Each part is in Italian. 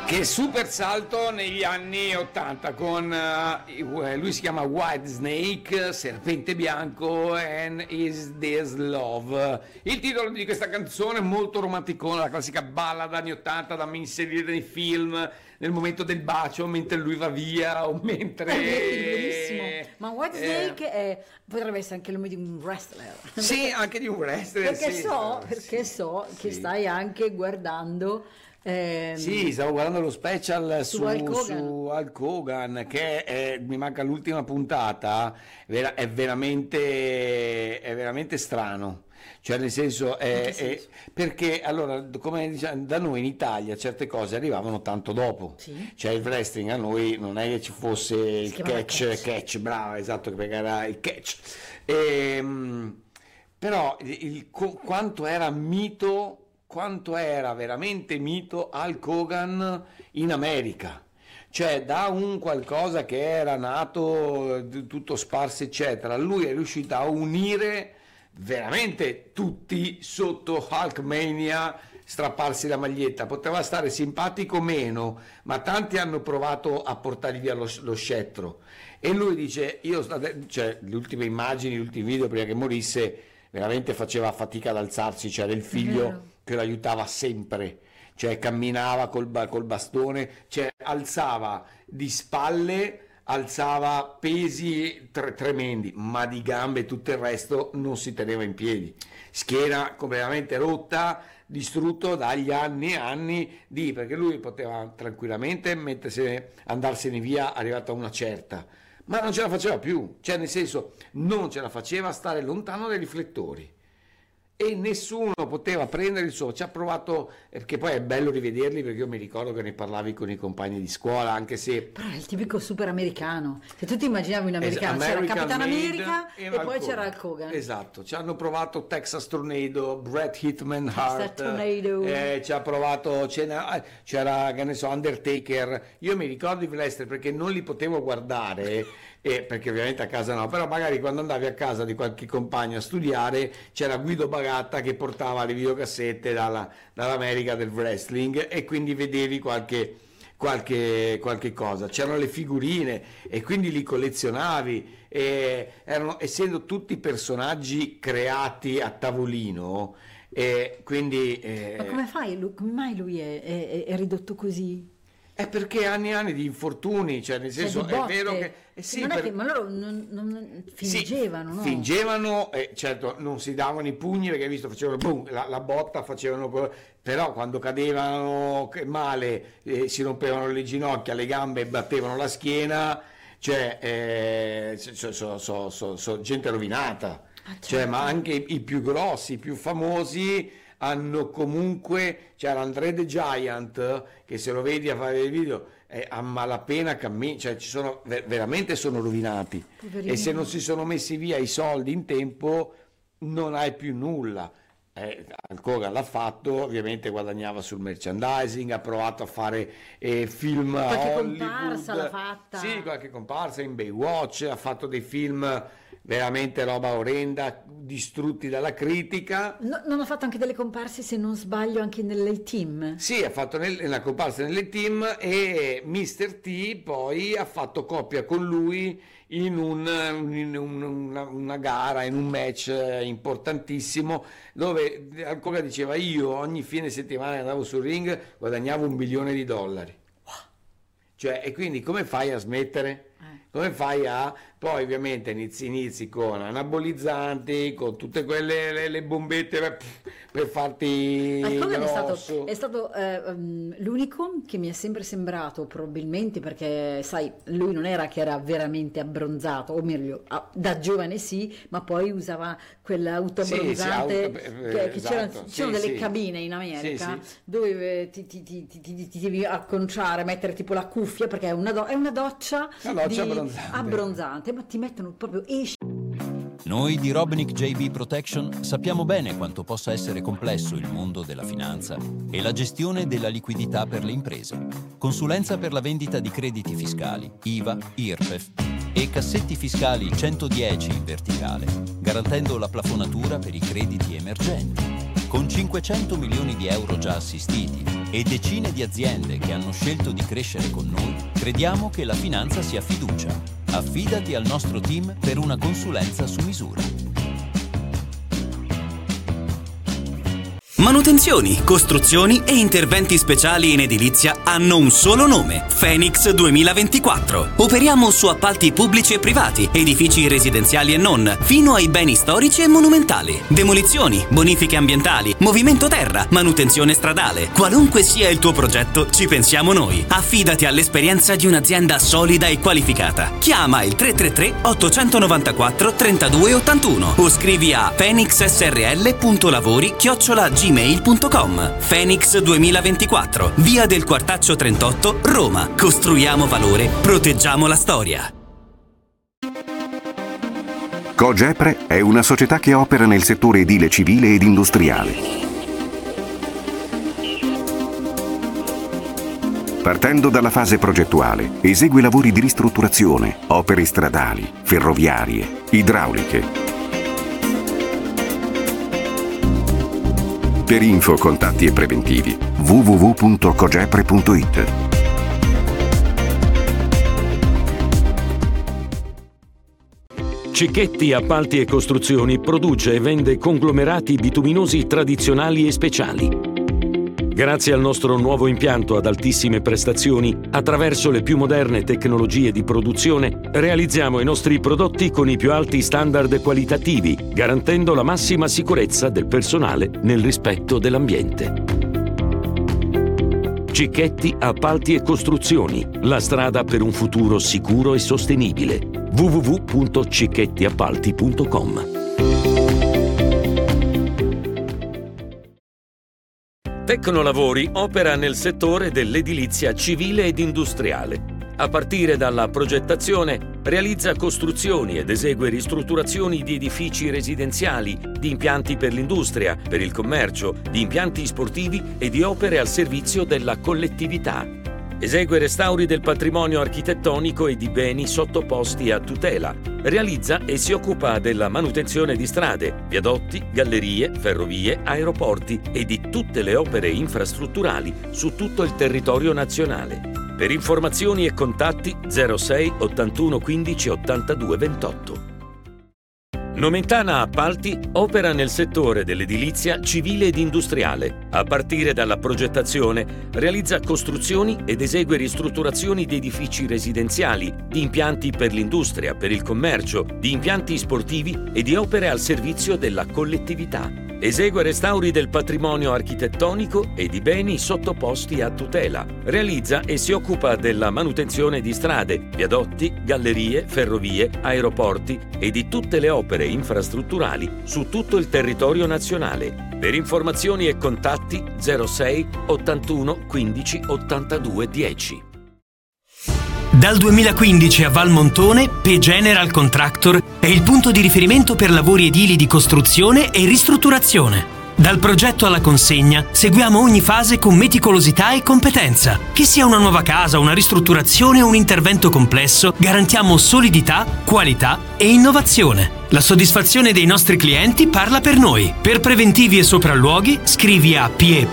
Che super salto negli anni 80 con lui si chiama White Snake, Serpente Bianco, and Is This Love. Il titolo di questa canzone è molto romanticona, la classica ballad anni 80 da inserire nei film nel momento del bacio, mentre lui va via o mentre... Bellissimo. Ma White Snake potrebbe essere anche il nome di un wrestler. Sì, anche di un wrestler. Perché so che stai anche guardando... Sì, stavo guardando lo special su Hulk Hogan, che mi manca l'ultima puntata, è veramente strano. Cioè nel senso, perché allora, come diciamo, da noi in Italia certe cose arrivavano tanto dopo, sì. Cioè il wrestling a noi non è che ci fosse il catch, brava, esatto, perché era il catch, però quanto era mito, quanto era veramente mito Hulk Hogan in America, cioè da un qualcosa che era nato tutto sparso eccetera, lui è riuscito a unire veramente tutti sotto Hulkmania, strapparsi la maglietta, poteva stare simpatico o meno, ma tanti hanno provato a portargli via lo scettro, e lui dice, cioè le ultime immagini, gli ultimi video prima che morisse, veramente faceva fatica ad alzarsi, c'era il figlio che lo aiutava sempre, cioè camminava col bastone, cioè alzava di spalle, alzava pesi tremendi, ma di gambe e tutto il resto non si teneva in piedi, schiena completamente rotta, distrutto dagli anni e anni perché lui poteva tranquillamente andarsene via arrivato a una certa, ma non ce la faceva più, cioè nel senso non ce la faceva stare lontano dai riflettori e nessuno poteva prendere il suo, ci ha provato, perché poi è bello rivederli, perché io mi ricordo che ne parlavi con i compagni di scuola, anche se... Però è il tipico super americano, se tu ti immaginavi un americano, c'era Capitan America e poi c'era Hulk Hogan. Esatto, ci hanno provato Texas Tornado, Bret Hitman Hart, ci ha provato, c'era che ne so, Undertaker, io mi ricordo i wrestler perché non li potevo guardare, perché ovviamente a casa no, però magari quando andavi a casa di qualche compagno a studiare c'era Guido Bagatta che portava le videocassette dall'America del wrestling e quindi vedevi qualche cosa, c'erano le figurine e quindi li collezionavi, essendo tutti personaggi creati a tavolino, quindi ma come mai lui è ridotto così? È perché anni e anni di infortuni, cioè nel senso è vero che ma loro non fingevano, no? Fingevano, certo non si davano i pugni perché visto facevano boom, la botta facevano, però quando cadevano male si rompevano le ginocchia, le gambe, battevano la schiena, cioè so gente rovinata, cioè, ma anche i più grossi, i più famosi hanno comunque, c'era André the Giant che se lo vedi a fare dei video a malapena cammina, cioè veramente sono rovinati. Poverino. E se non si sono messi via i soldi in tempo non hai più nulla. Hulk Hogan l'ha fatto, ovviamente guadagnava sul merchandising, ha provato a fare film a Hollywood, comparsa l'ha fatta, sì, qualche comparsa in Baywatch, ha fatto dei film veramente roba orrenda, distrutti dalla critica. Non ha fatto anche delle comparse, se non sbaglio, anche nelle team? Sì, ha fatto una comparsa nelle team e Mr. T poi ha fatto coppia con lui in una gara, in un match importantissimo, dove ancora diceva io ogni fine settimana andavo sul ring, guadagnavo $1 milione. Cioè, e quindi come fai a smettere? Come fai a... Poi ovviamente inizi con anabolizzanti, con tutte quelle le bombette per farti grosso. È stato l'unico che mi è sempre sembrato, probabilmente perché sai, lui non era che era veramente abbronzato, o meglio, da giovane sì, ma poi usava quell'autobronzante che esatto, c'erano delle cabine in America dove ti devi acconciare, mettere tipo la cuffia, perché è una doccia abbronzante, ma ti mettono proprio Noi di Robinic JB Protection sappiamo bene quanto possa essere complesso il mondo della finanza e la gestione della liquidità per le imprese. Consulenza per la vendita di crediti fiscali, IVA, IRPEF e cassetti fiscali 110 in verticale, garantendo la plafonatura per i crediti emergenti. Con 500 milioni di euro già assistiti, e decine di aziende che hanno scelto di crescere con noi, crediamo che la finanza sia fiducia. Affidati al nostro team per una consulenza su misura. Manutenzioni, costruzioni e interventi speciali in edilizia hanno un solo nome: Phoenix 2024. Operiamo su appalti pubblici e privati, edifici residenziali e non, fino ai beni storici e monumentali. Demolizioni, bonifiche ambientali, movimento terra, manutenzione stradale. Qualunque sia il tuo progetto, ci pensiamo noi. Affidati all'esperienza di un'azienda solida e qualificata. Chiama il 333 894 3281 o scrivi a phoenixsrl.lavori@gmail.com. Phoenix 2024, via del Quartaccio 38, Roma. Costruiamo valore, proteggiamo la storia. Cogepre è una società che opera nel settore edile, civile ed industriale. Partendo dalla fase progettuale, esegue lavori di ristrutturazione, opere stradali, ferroviarie, idrauliche. Per info, contatti e preventivi www.cogepre.it. Cicchetti Appalti e Costruzioni produce e vende conglomerati bituminosi tradizionali e speciali. Grazie al nostro nuovo impianto ad altissime prestazioni, attraverso le più moderne tecnologie di produzione, realizziamo i nostri prodotti con i più alti standard qualitativi, garantendo la massima sicurezza del personale nel rispetto dell'ambiente. Cicchetti Appalti e Costruzioni, la strada per un futuro sicuro e sostenibile. www.cicchettiappalti.com. Tecnolavori opera nel settore dell'edilizia civile ed industriale. A partire dalla progettazione, realizza costruzioni ed esegue ristrutturazioni di edifici residenziali, di impianti per l'industria, per il commercio, di impianti sportivi e di opere al servizio della collettività. Esegue restauri del patrimonio architettonico e di beni sottoposti a tutela. Realizza e si occupa della manutenzione di strade, viadotti, gallerie, ferrovie, aeroporti e di tutte le opere infrastrutturali su tutto il territorio nazionale. Per informazioni e contatti 06 81 15 82 28. Nomentana Appalti opera nel settore dell'edilizia civile ed industriale. A partire dalla progettazione, realizza costruzioni ed esegue ristrutturazioni di edifici residenziali, di impianti per l'industria, per il commercio, di impianti sportivi e di opere al servizio della collettività. Esegue restauri del patrimonio architettonico e di beni sottoposti a tutela. Realizza e si occupa della manutenzione di strade, viadotti, gallerie, ferrovie, aeroporti e di tutte le opere infrastrutturali su tutto il territorio nazionale. Per informazioni e contatti 06 81 15 82 10. Dal 2015 a Valmontone, P General Contractor è il punto di riferimento per lavori edili di costruzione e ristrutturazione. Dal progetto alla consegna seguiamo ogni fase con meticolosità e competenza. Che sia una nuova casa, una ristrutturazione o un intervento complesso, garantiamo solidità, qualità e innovazione. La soddisfazione dei nostri clienti parla per noi. Per preventivi e sopralluoghi scrivi a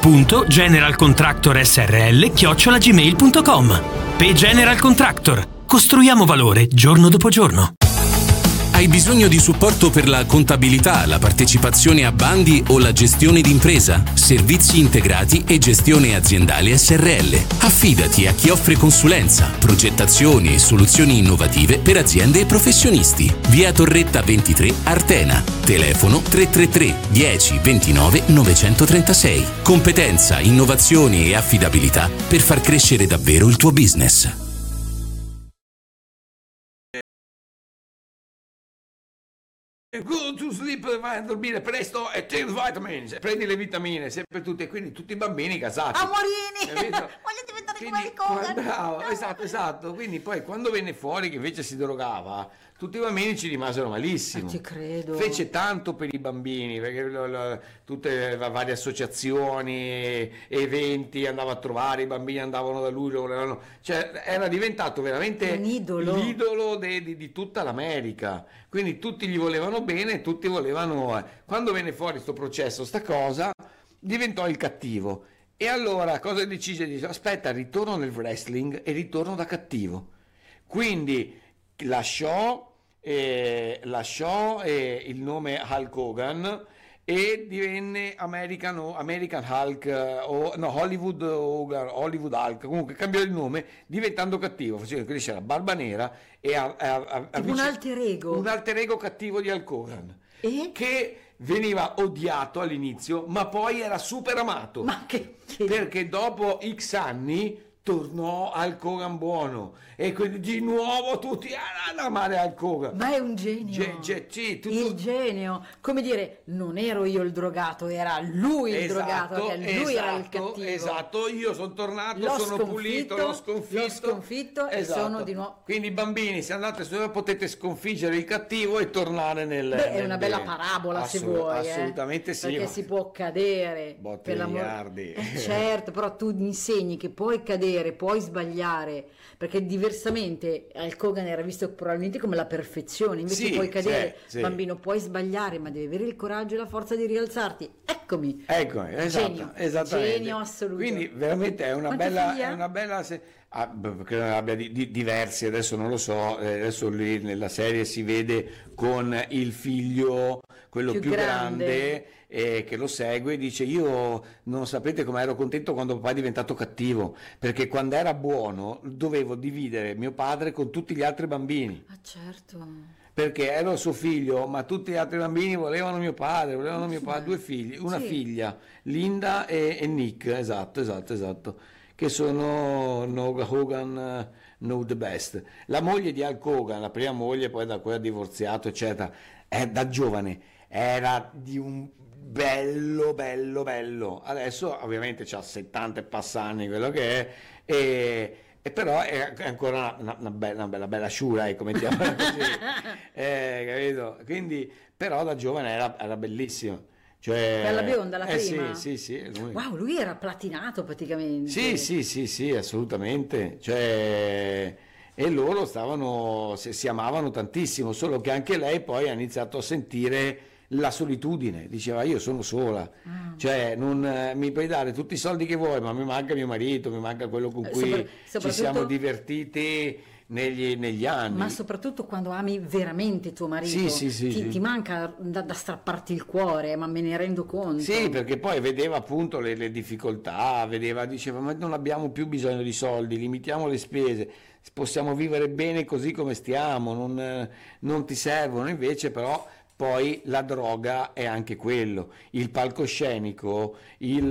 pie.generalcontractorsrl@gmail.com. P General Contractor. Costruiamo valore giorno dopo giorno. Hai bisogno di supporto per la contabilità, la partecipazione a bandi o la gestione d'impresa? Servizi integrati e gestione aziendale SRL. Affidati a chi offre consulenza, progettazioni e soluzioni innovative per aziende e professionisti. Via Torretta 23, Artena. Telefono 333 10 29 936. Competenza, innovazioni e affidabilità per far crescere davvero il tuo business. Go to sleep, vai a dormire presto e take vitamins, prendi le vitamine, sempre tutte, quindi tutti i bambini casati. Amorini! Capito? Voglio diventare Quindi, come il Kogan. bravo, esatto. Quindi poi quando venne fuori che invece si drogava, tutti i bambini ci rimasero malissimo. Ci credo. Fece tanto per i bambini, perché tutte le varie associazioni, eventi, andava a trovare, i bambini andavano da lui, cioè era diventato veramente un idolo. l'idolo di tutta l'America. Quindi tutti gli volevano bene, tutti volevano... Quando venne fuori sto processo, sta cosa, diventò il cattivo. E allora cosa decise? Dice, aspetta, ritorno nel wrestling e ritorno da cattivo. Quindi lasciò il nome Hulk Hogan e divenne American Hulk, Hollywood Hogan, Hollywood Hulk, comunque cambiò il nome diventando cattivo, faceva crescere la barba nera e un alter ego cattivo di Hulk Hogan. E? Che veniva odiato all'inizio, ma poi era super amato. Ma perché dopo X anni tornò al Hogan buono e quindi di nuovo tutti ad amare al Hogan. Ma è un genio. Il genio, come dire, non ero io il drogato, era lui il drogato, perché lui era il cattivo. Esatto, io sono tornato, sono pulito, l'ho sconfitto e sono di nuovo. Quindi bambini, se andate su potete sconfiggere il cattivo e tornare nel è una bella parabola se vuoi, assolutamente sì, perché si può cadere per miliardi. Certo, però tu insegni che puoi cadere, puoi sbagliare, perché diversamente Hulk Hogan era visto probabilmente come la perfezione, invece puoi cadere, bambino, puoi sbagliare, ma devi avere il coraggio e la forza di rialzarti. Eccomi, esattamente. Genio assoluto. Quindi veramente è una bella credo ne abbia diversi, adesso non lo so, adesso lì nella serie si vede con il figlio, quello più grande che lo segue, e dice, io non sapete come ero contento quando papà è diventato cattivo, perché quando era buono dovevo dividere mio padre con tutti gli altri bambini. Ah, certo. Perché ero suo figlio, ma tutti gli altri bambini volevano mio padre, due figli, una figlia, Linda e Nick, esatto, che sono Hogan, the best. La moglie di Hulk Hogan, la prima moglie, poi da cui ha divorziato, eccetera, da giovane era di un bello. Adesso ovviamente c'ha 70 e passanni, quello che è, e però è ancora una bella sciura, ecco, mettiamola così. Capito? Quindi, però da giovane era bellissimo. Cioè, quella bionda, la prima? Sì. Wow, lui era platinato praticamente. Sì, assolutamente. Cioè, e loro si amavano tantissimo, solo che anche lei poi ha iniziato a sentire la solitudine, diceva io sono sola, cioè non mi puoi dare tutti i soldi che vuoi, ma mi manca mio marito, mi manca quello con cui ci siamo divertiti negli anni. Ma soprattutto quando ami veramente tuo marito, ti manca da strapparti il cuore, ma me ne rendo conto. Sì, perché poi vedeva appunto le difficoltà, diceva ma non abbiamo più bisogno di soldi, limitiamo le spese, possiamo vivere bene così come stiamo, non ti servono, invece però poi la droga è anche quello, il palcoscenico, il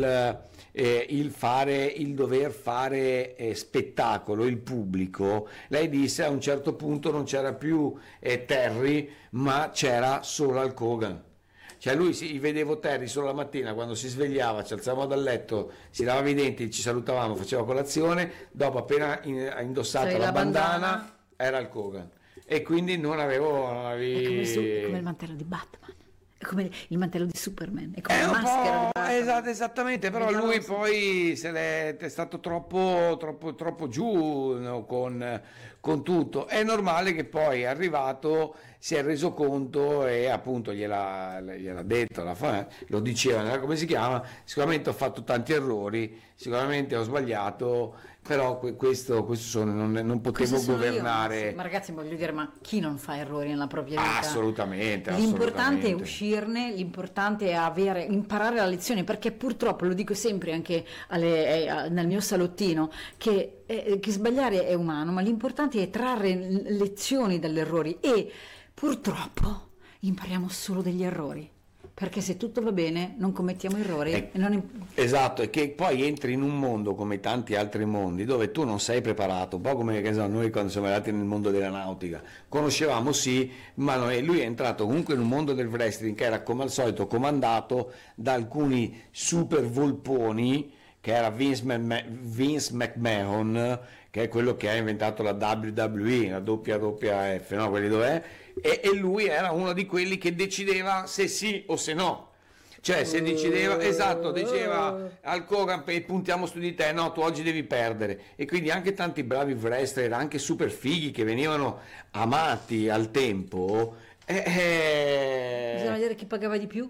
dover fare spettacolo, il pubblico. Lei disse a un certo punto non c'era più Terry, ma c'era solo Hulk Hogan. Cioè vedevo Terry solo la mattina quando si svegliava, ci alzavamo dal letto, si lavava i denti, ci salutavamo, faceva colazione, dopo appena indossato la bandana era Hulk Hogan. E quindi non avevo... È come il mantello di Batman, è come il mantello di Superman, è come la maschera di Batman. Esattamente, però lui poi è stato troppo giù, no, con tutto. È normale che poi è arrivato, si è reso conto e appunto gliel'ha detto, lo diceva, come si chiama, sicuramente ho fatto tanti errori, sicuramente ho sbagliato, però questo non potevo governare. Io, ma ragazzi, voglio dire, ma chi non fa errori nella propria vita? Assolutamente. L'importante è uscirne, l'importante è imparare la lezione, perché purtroppo, lo dico sempre anche nel mio salottino, che sbagliare è umano, ma l'importante è trarre lezioni dagli errori, e purtroppo impariamo solo degli errori. Perché se tutto va bene non commettiamo errori. Esatto, e che poi entri in un mondo come tanti altri mondi dove tu non sei preparato, un po' come noi quando siamo andati nel mondo della nautica, conoscevamo ma lui è entrato comunque in un mondo del wrestling che era come al solito comandato da alcuni super volponi, che era Vince McMahon, che è quello che ha inventato la WWE, la WWF, no? Quelli dov'è? E lui era uno di quelli che decideva se sì o se no. Cioè se diceva al Hogan puntiamo su di te, no, tu oggi devi perdere. E quindi anche tanti bravi wrestler, anche super fighi che venivano amati al tempo. Bisogna vedere chi pagava di più.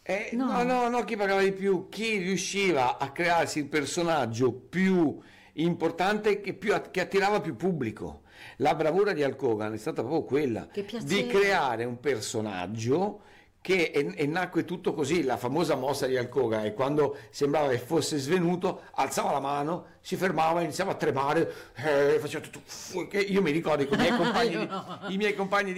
No, chi pagava di più? Chi riusciva a crearsi il personaggio più importante che attirava più pubblico. La bravura di Hulk Hogan è stata proprio quella di creare un personaggio e nacque tutto così. La famosa mossa di Hulk Hogan è quando sembrava che fosse svenuto, alzava la mano, si fermava, iniziava a tremare, faceva tutto. Io mi ricordo i miei compagni